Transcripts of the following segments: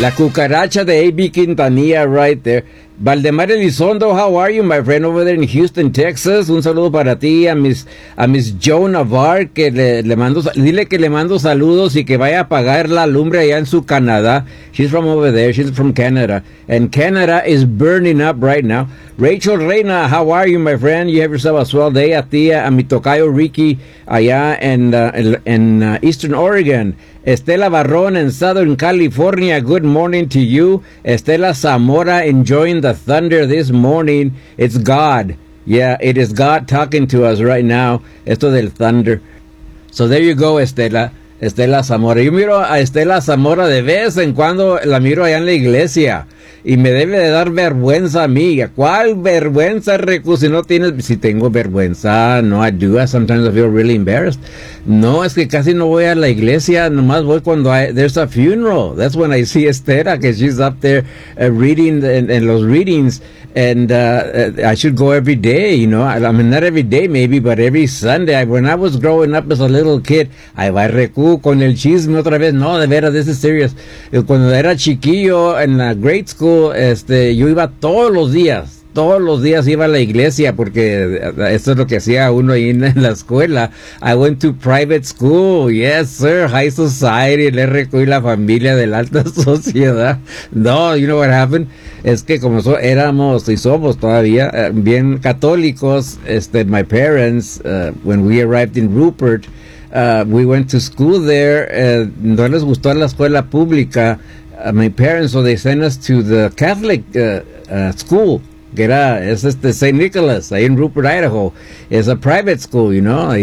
La cucaracha de A.B. Quintanilla right there. Valdemar Elizondo, how are you, my friend, over there in Houston, Texas? Un saludo para ti, a Miss Joe Navarre, que le mando, dile que le mando saludos y que vaya a pagar la lumbre allá en su Canadá. She's from over there, she's from Canada. And Canada is burning up right now. Rachel Reina, how are you, my friend? You have yourself a swell day. A ti, a mi tocayo Ricky, allá en Eastern Oregon. Estela Barron in Southern California, good morning to you. Estela Zamora enjoying the thunder this morning. It's God. Yeah, it is God talking to us right now. Esto del thunder. So there you go, Estela. Estela Zamora. Yo miro a Estela Zamora de vez en cuando, la miro allá en la iglesia. Y me debe de dar vergüenza a mí. ¿Cuál vergüenza, Recu? Si no tienes... Si tengo vergüenza, no, I do. Sometimes I feel really embarrassed. No, es que casi no voy a la iglesia. Nomás voy cuando there's a funeral. That's when I see Estela, que she's up there reading en los readings. And I should go every day, you know. I mean, not every day maybe, but every Sunday. When I was growing up as a little kid, ahí va Recu con el chisme otra vez. No, de veras, this is serious. Cuando era chiquillo en la grade school, yo iba todos los días iba a la iglesia, porque esto es lo que hacía uno ahí en la escuela. I went to private school, yes sir, high society, le recogí la familia de la alta sociedad. No, you know what happened? Es que como éramos y somos todavía bien católicos, my parents, when we arrived in Rupert, we went to school there, no les gustó la escuela pública. My parents, so they sent us to the Catholic school, que es St. Nicholas, ahí en Rupert, Idaho. It's a private school, you know.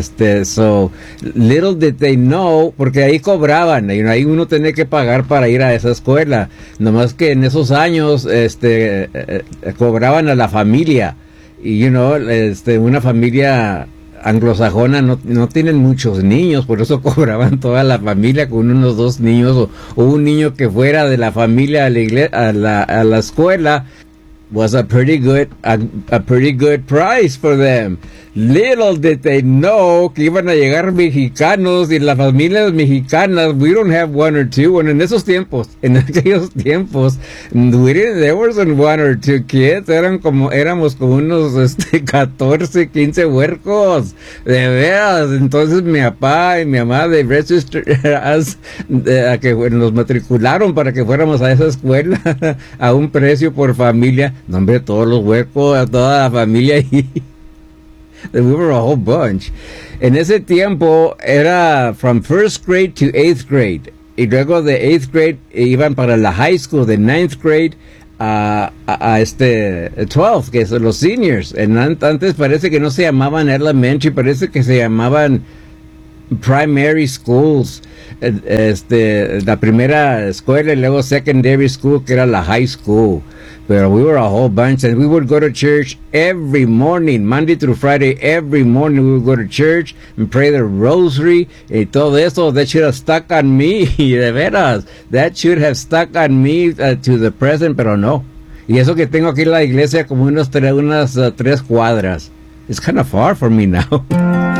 So little did they know, porque ahí cobraban, you know, ahí uno tenía que pagar para ir a esa escuela. Nomás que en esos años, cobraban a la familia. Y, you know, una familia anglosajona no tienen muchos niños, por eso cobraban toda la familia con unos 2 niños o un niño que fuera de la familia a la escuela. Was a pretty good price for them. Little did they know que iban a llegar mexicanos, y las familias mexicanas, we don't have one or two. Bueno, en aquellos tiempos, there wasn't one or two kids. Éramos como unos 14, 15 huercos. De veras. Entonces mi papá y mi mamá de register que nos matricularon para que fuéramos a esa escuela a un precio por familia. No, hombre, todos los huercos, toda la familia ahí. We were a whole bunch. En ese tiempo era from first grade to 8th grade. Y luego de 8th grade iban para la high school, de 9th grade a 12th, que son los seniors. Antes parece que no se llamaban elementary, parece que se llamaban primary schools. La primera escuela y luego secondary school, que era la high school. Pero we were a whole bunch, and we would go to church every morning, Monday through Friday. Every morning we would go to church and pray the rosary y todo eso. That should have stuck on me, de veras. That should have stuck on me to the present, pero no. Y eso que tengo aquí en la iglesia como unas 3 cuadras. It's kind of far for me now.